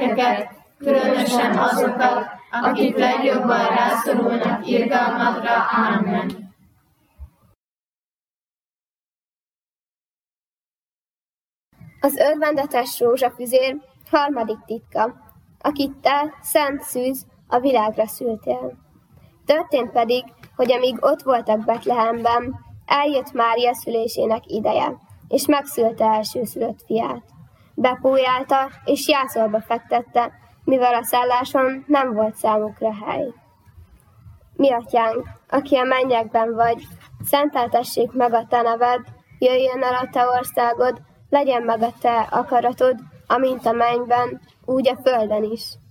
gyermekeket, különösen azokat, akik legjobban rászorulnak irgalmadra. Amen. Az örvendetes rózsafüzér harmadik titka, akit te, Szent Szűz, a világra szültél. Történt pedig, hogy amíg ott voltak Betlehemben, eljött Mária szülésének ideje, és megszülte elsőszülött fiát. Bepújálta és jászolba fektette, mivel a szálláson nem volt számukra hely. Mi atyánk, aki a mennyekben vagy, szenteltessék meg a te neved, jöjjön el a te országod, legyen meg a te akaratod, amint a mennyben, úgy a földön is.